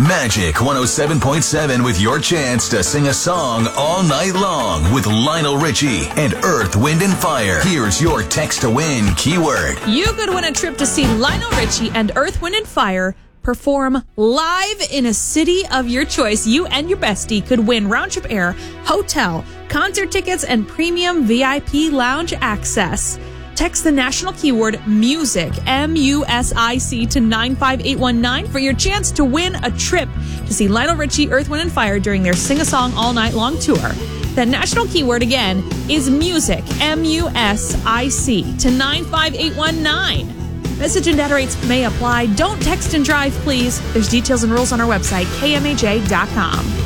Magic 107.7 with your chance to sing a song all night long with Lionel Richie and Earth, Wind, and Fire. Here's your text to win keyword. You could win a trip to see Lionel Richie and Earth, Wind, and Fire perform live in a city of your choice. You and your bestie could win round-trip air, hotel, concert tickets, and premium VIP lounge access. Text the national keyword MUSIC, MUSIC, to 95819 for your chance to win a trip to see Lionel Richie, Earth, Wind, and Fire during their Sing-A-Song All Night Long tour. That national keyword again is MUSIC, MUSIC, to 95819. Message and data rates may apply. Don't text and drive, please. There's details and rules on our website, kmaj.com.